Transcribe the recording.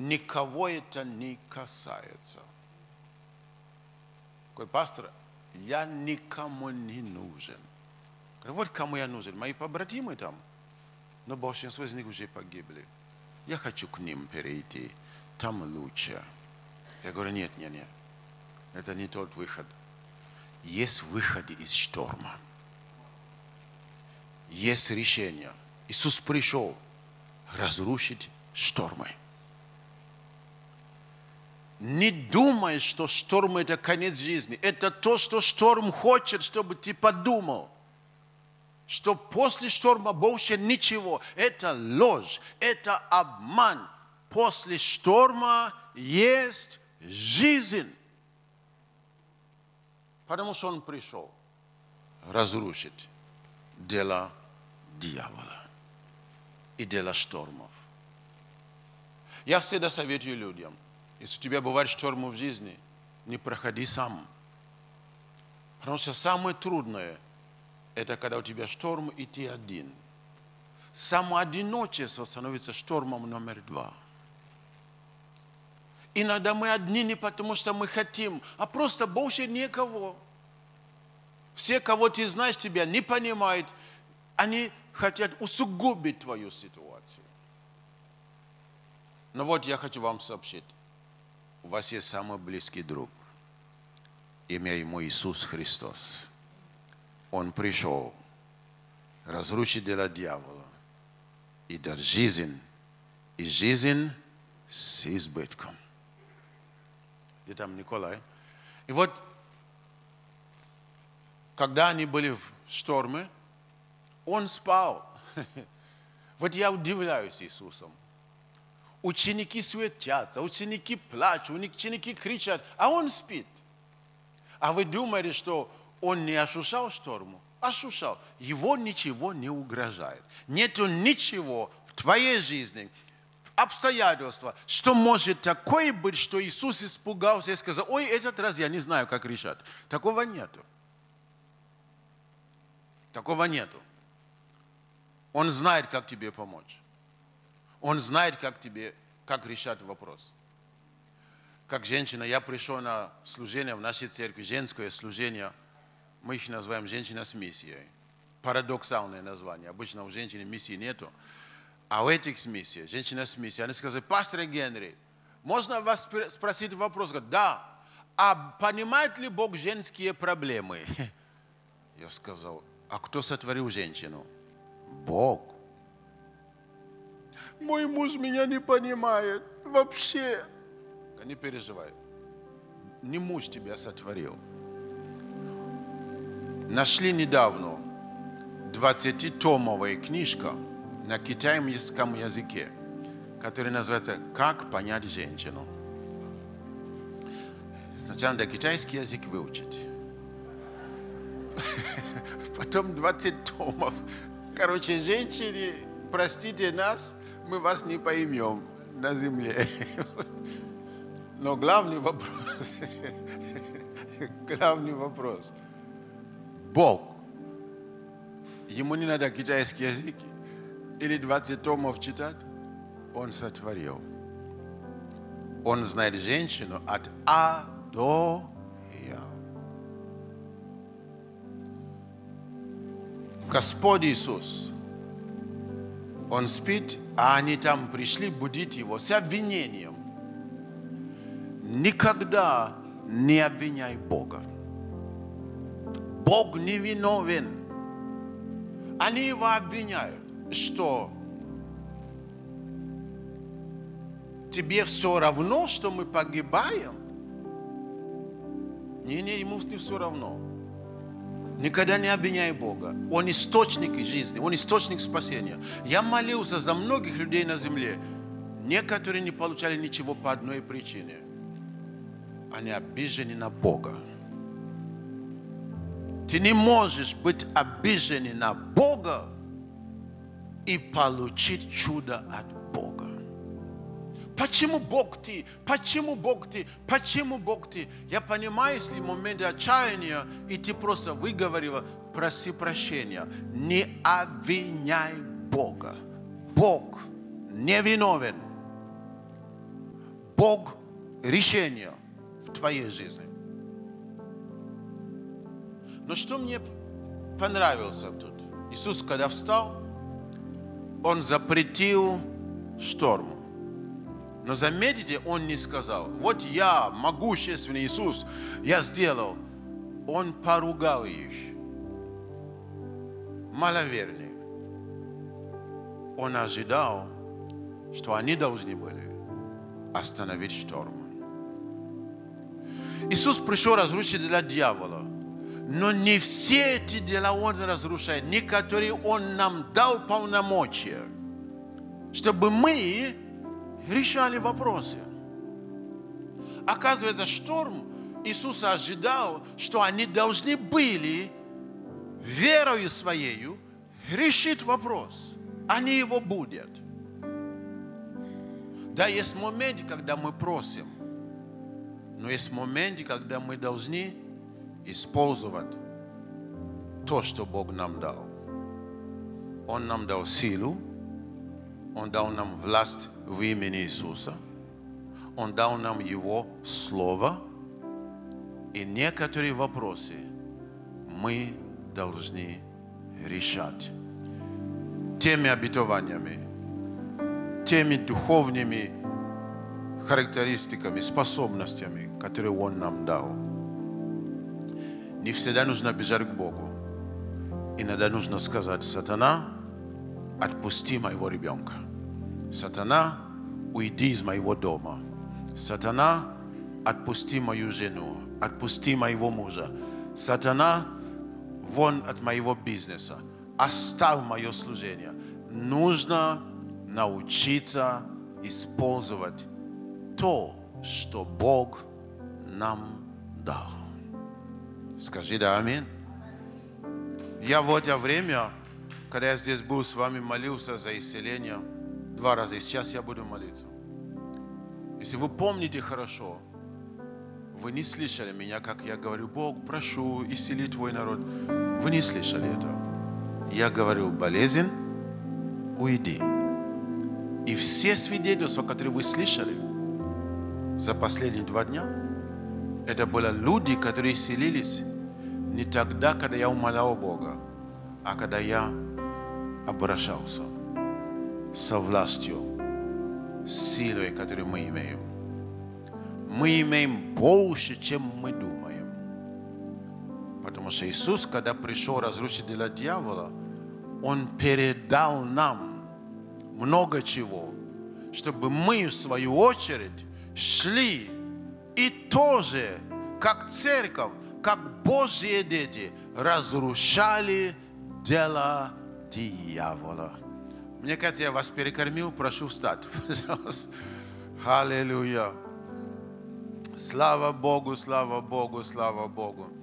никого это не касается. Говорит, пастор, я никому не нужен. Говорю, вот кому я нужен. Мои побратимы там, но большинство из них уже погибли. Я хочу к ним перейти. Там лучше. Я говорю, нет. Это не тот выход. Есть выход из шторма. Есть решение. Иисус пришел разрушить штормы. Не думай, что шторм – это конец жизни. Это то, что шторм хочет, чтобы ты подумал. Что после шторма больше ничего. Это ложь, это обман. После шторма есть жизнь. Потому что он пришел разрушить дело дьявола и дело штормов. Я всегда советую людям, если у тебя бывают штормы в жизни, не проходи сам. Потому что самое трудное – это когда у тебя шторм, и ты один. Само одиночество становится штормом номер 2. Иногда мы одни не потому, что мы хотим, а просто больше никого. Все, кого ты знаешь, тебя не понимают, они хотят усугубить твою ситуацию. Но вот я хочу вам сообщить. У вас есть самый близкий друг. Имя ему Иисус Христос. Он пришел разрушить дело дьявола и дать жизнь, и жизнь с избытком. Где там Николай? И вот, когда они были в шторме, он спал. Вот я удивляюсь Иисусом. Ученики суетятся, ученики плачут, ученики кричат, а он спит. А вы думаете, что он не ощущал шторму? Ощущал. Его ничего не угрожает. Нету ничего в твоей жизни, обстоятельства, что может такое быть, что Иисус испугался и сказал, ой, этот раз я не знаю, как решать. Такого нету. Такого нету. Он знает, как тебе помочь. Он знает, как решать вопрос. Как женщина, я пришел на служение в нашей церкви, женское служение, мы их называем «Женщина с миссией». Парадоксальное название. Обычно у женщины миссии нету. А у этих с миссией, женщина с миссией, они сказали, пастор Генри, можно вас спросить вопрос? Говорят, да. А понимает ли Бог женские проблемы? Я сказал, а кто сотворил женщину? Бог. Мой муж меня не понимает вообще. Не переживай. Не муж тебя сотворил. Нашли недавно 20-томовая книжка на китайском языке, которая называется «Как понять женщину». Сначала надо китайский язык выучить. Потом 20 томов. Короче, женщины, простите нас, мы вас не поймем на земле. Но главный вопрос. Бог. Ему не надо китайский язык или 20 томов читать. Он сотворил. Он знает женщину от А до Я. Господь Иисус. Он спит, а они там пришли будить его с обвинением. Никогда не обвиняй Бога. Бог не виновен. Они его обвиняют, что тебе все равно, что мы погибаем? Не, ему не все равно. Никогда не обвиняй Бога. Он источник жизни, Он источник спасения. Я молился за многих людей на земле. Некоторые не получали ничего по одной причине. Они обижены на Бога. Ты не можешь быть обижен на Бога и получить чудо от Бога. Почему Бог ты? Почему Бог ты? Почему Бог ты? Я понимаю, если в момент отчаяния, и ты просто выговорила, проси прощения. Не обвиняй Бога. Бог не виновен. Бог решение в твоей жизни. Но что мне понравилось тут? Иисус, когда встал, Он запретил шторм. Но заметьте, Он не сказал: вот я, могущественный Иисус, я сделал. Он поругал их. Маловерные. Он ожидал, что они должны были остановить шторм. Иисус пришел разрушить дела дьявола. Но не все эти дела Он разрушает. Некоторые Он нам дал полномочия, чтобы мы решали вопросы. Оказывается, шторм Иисус ожидал, что они должны были верою своей решить вопрос. Они его будут. Да, есть моменты, когда мы просим, но есть моменты, когда мы должны использовать то, что Бог нам дал. Он нам дал силу, Он дал нам власть в имени Иисуса, Он дал нам Его Слово, и некоторые вопросы мы должны решать теми обетованиями, теми духовными характеристиками, способностями, которые Он нам дал. Не всегда нужно бежать к Богу. Иногда нужно сказать: сатана, отпусти моего ребенка. Сатана, уйди из моего дома. Сатана, отпусти мою жену. Отпусти моего мужа. Сатана, вон от моего бизнеса. Оставь мое служение. Нужно научиться использовать то, что Бог нам дал. Скажи да, аминь. Я в это время, когда я здесь был с вами, молился за исцеление 2 раза, и сейчас я буду молиться. Если вы помните хорошо, вы не слышали меня, как я говорю: Бог, прошу, исцели твой народ. Вы не слышали этого. Я говорю: болезнь, уйди. И все свидетельства, которые вы слышали за последние 2 дня, это были люди, которые исцелились не тогда, когда я умолял Бога, а когда я обращался со властью, силой, которую мы имеем. Мы имеем больше, чем мы думаем. Потому что Иисус, когда пришел разрушить дела дьявола, Он передал нам много чего, чтобы мы, в свою очередь, шли и тоже, как церковь, как Божьи дети, разрушали дела дьявола. Мне кажется, я вас перекормил, прошу встать, пожалуйста. Аллилуйя. Слава Богу, слава Богу, слава Богу.